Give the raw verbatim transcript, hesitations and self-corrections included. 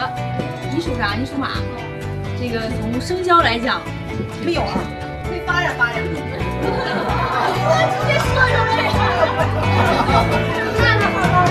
蛇，你属啥？你属马。这个从生肖来讲， 没有啊，可以发展发展。 我直接说出来。